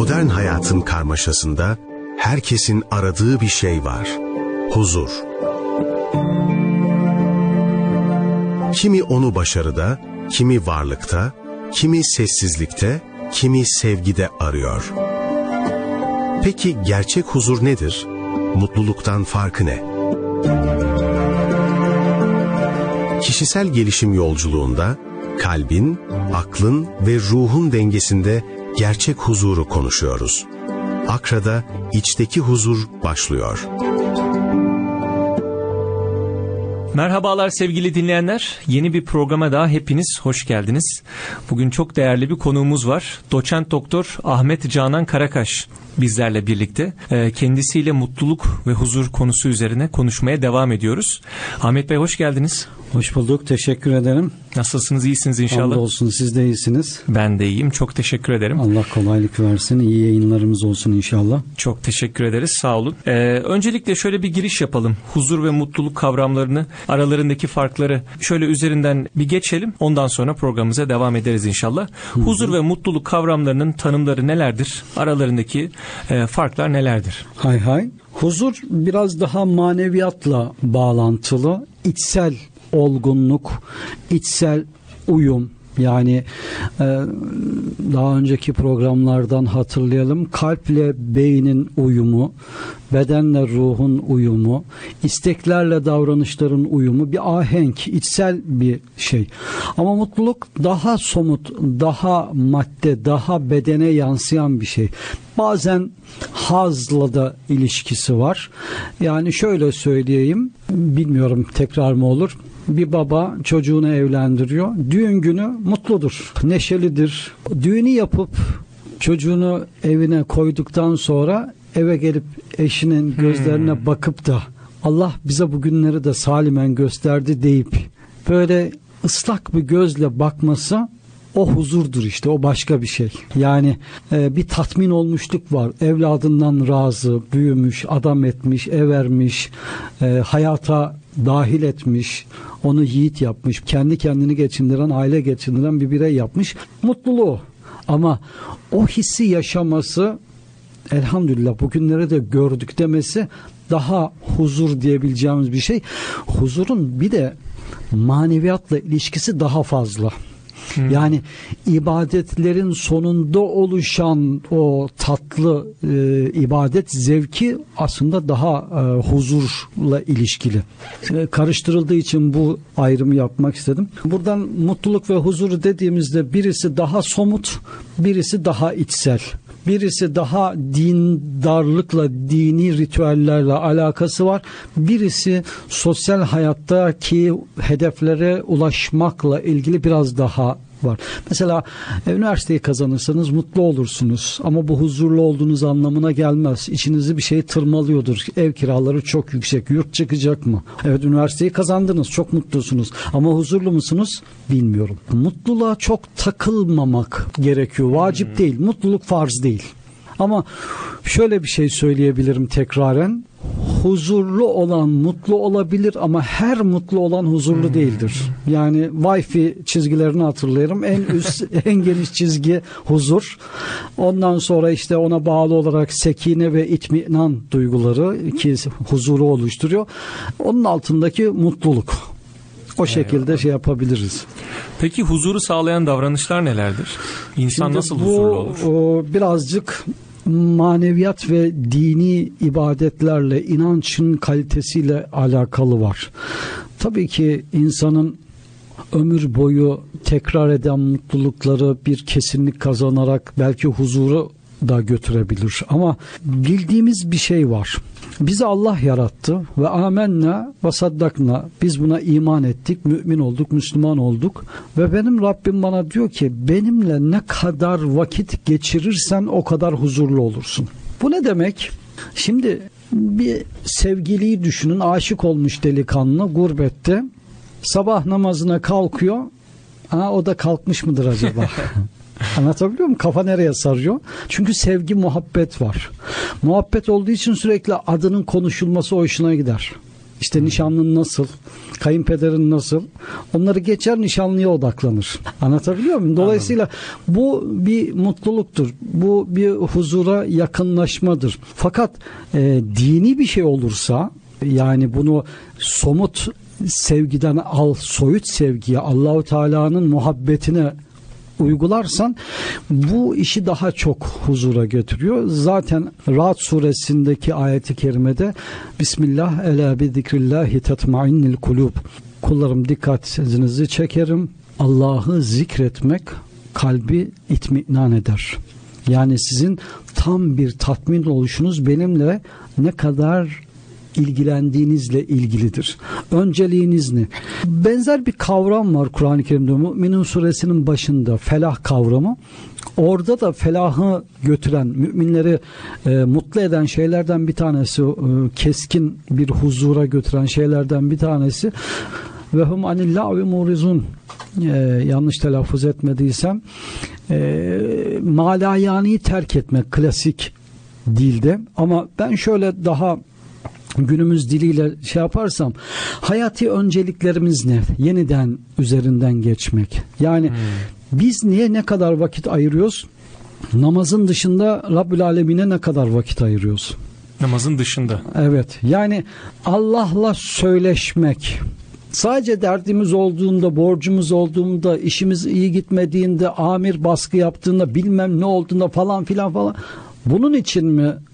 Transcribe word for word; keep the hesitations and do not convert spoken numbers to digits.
Modern hayatın karmaşasında herkesin aradığı bir şey var. Huzur. Kimi onu başarıda, kimi varlıkta, kimi sessizlikte, kimi sevgide arıyor. Peki gerçek huzur nedir? Mutluluktan farkı ne? Kişisel gelişim yolculuğunda kalbin, aklın ve ruhun dengesinde gerçek huzuru konuşuyoruz. Akra'da içteki huzur başlıyor. Merhabalar sevgili dinleyenler. Yeni bir programa daha hepiniz hoş geldiniz. Bugün çok değerli bir konuğumuz var. Doçent Doktor Ahmet Canan Karakaş bizlerle birlikte. Kendisiyle mutluluk ve huzur konusu üzerine konuşmaya devam ediyoruz. Ahmet Bey hoş geldiniz. Hoş bulduk. Teşekkür ederim. Nasılsınız? İyisiniz inşallah. Hamdolsun. Siz de iyisiniz. Ben de iyiyim. Çok teşekkür ederim. Allah kolaylık versin. İyi yayınlarımız olsun inşallah. Çok teşekkür ederiz. Sağ olun. Ee, öncelikle şöyle bir giriş yapalım. Huzur ve mutluluk kavramlarını, aralarındaki farkları şöyle üzerinden bir geçelim. Ondan sonra programımıza devam ederiz inşallah. Hı-hı. Huzur ve mutluluk kavramlarının tanımları nelerdir? Aralarındaki e, farklar nelerdir? Hay hay. Huzur biraz daha maneviyatla bağlantılı. İçsel olgunluk, içsel uyum. Yani e, daha önceki programlardan hatırlayalım. Kalple beynin uyumu, bedenle ruhun uyumu, isteklerle davranışların uyumu, bir ahenk, içsel bir şey. Ama mutluluk daha somut, daha madde, daha bedene yansıyan bir şey. Bazen hazla da ilişkisi var. Yani şöyle söyleyeyim, bilmiyorum tekrar mı olur. Bir baba çocuğunu evlendiriyor. Düğün günü mutludur, neşelidir. Düğünü yapıp çocuğunu evine koyduktan sonra eve gelip eşinin gözlerine hmm. bakıp da Allah bize bu günleri de salimen gösterdi deyip böyle ıslak bir gözle bakması o huzurdur işte, o başka bir şey. Yani e, bir tatmin olmuşluk var. Evladından razı, büyümüş, adam etmiş, ev vermiş, e, hayata dahil etmiş, onu yiğit yapmış, kendi kendini geçindiren, aile geçindiren bir birey yapmış. Mutluluğu. Ama o hissi yaşaması, elhamdülillah bugünleri de gördük demesi daha huzur diyebileceğimiz bir şey. Huzurun bir de maneviyatla ilişkisi daha fazla. Hmm. Yani ibadetlerin sonunda oluşan o tatlı e, ibadet zevki aslında daha e, huzurla ilişkili. E, karıştırıldığı için bu ayrımı yapmak istedim. Buradan mutluluk ve huzur dediğimizde birisi daha somut, birisi daha içsel. Birisi daha dindarlıkla, dini ritüellerle alakası var. Birisi sosyal hayattaki hedeflere ulaşmakla ilgili biraz daha var. Mesela e, üniversiteyi kazanırsanız mutlu olursunuz ama bu huzurlu olduğunuz anlamına gelmez. İçinizi bir şey tırmalıyordur. Ev kiraları çok yüksek. Yurt çıkacak mı? Evet, üniversiteyi kazandınız. Çok mutlusunuz. Ama huzurlu musunuz? Bilmiyorum. Mutluluğa çok takılmamak gerekiyor. Vacip hmm. değil. Mutluluk farz değil. Ama şöyle bir şey söyleyebilirim tekraren. Huzurlu olan mutlu olabilir ama her mutlu olan huzurlu hmm. değildir. Yani Wi-Fi çizgilerini hatırlayalım. En üst, en geniş çizgi huzur. Ondan sonra işte ona bağlı olarak sekine ve itminan duyguları ki huzuru oluşturuyor. Onun altındaki mutluluk. O şekilde Eyvallah. şey yapabiliriz. Peki huzuru sağlayan davranışlar nelerdir? İnsan Şimdi nasıl bu, huzurlu olur? O, birazcık maneviyat ve dini ibadetlerle, inancın kalitesiyle alakalı var. Tabii ki insanın ömür boyu tekrar eden mutlulukları bir kesinlik kazanarak belki huzuru da götürebilir. Ama bildiğimiz bir şey var. Bizi Allah yarattı ve amenna ve saddakna. Biz buna iman ettik, mümin olduk, Müslüman olduk. Ve benim Rabbim bana diyor ki benimle ne kadar vakit geçirirsen o kadar huzurlu olursun. Bu ne demek? Şimdi bir sevgiliyi düşünün, aşık olmuş delikanlı gurbette. Sabah namazına kalkıyor. Ha, o da kalkmış mıdır acaba? Anlatabiliyor muyum? Kafa nereye sarıyor? Çünkü sevgi, muhabbet var. Muhabbet olduğu için sürekli adının konuşulması hoşuna gider. İşte nişanlın nasıl, kayınpederin nasıl, onları geçer, nişanlıya odaklanır. Anlatabiliyor muyum? Dolayısıyla bu bir mutluluktur. Bu bir huzura yakınlaşmadır. Fakat e, dini bir şey olursa, yani bunu somut sevgiden al, soyut sevgiye, Allahu Teala'nın muhabbetine uygularsan bu işi daha çok huzura götürüyor. Zaten Ra'd suresindeki ayeti kerimede Bismillah ela bi zikrillahi tetmainnil kulub. Kullarım dikkatinizi çekerim. Allah'ı zikretmek kalbi itminan eder. Yani sizin tam bir tatmin oluşunuz benimle ne kadar ilgilendiğinizle ilgilidir. Önceliğiniz ne? Benzer bir kavram var Kur'an-ı Kerim'de. Mü'minun suresinin başında felah kavramı. Orada da felahı götüren, müminleri e, mutlu eden şeylerden bir tanesi, e, keskin bir huzura götüren şeylerden bir tanesi ve hum anillâhi murizun, e, yanlış telaffuz etmediysem e, malayani terk etmek klasik dilde, ama ben şöyle daha günümüz diliyle şey yaparsam, hayati önceliklerimiz ne? Yeniden üzerinden geçmek. Yani hmm. biz niye ne kadar vakit ayırıyoruz? Namazın dışında Rabbül Alemin'e ne kadar vakit ayırıyoruz? Namazın dışında. Evet. Yani Allah'la söyleşmek. Sadece derdimiz olduğunda, borcumuz olduğunda, işimiz iyi gitmediğinde, amir baskı yaptığında, bilmem ne olduğunda falan filan falan. Bunun için mi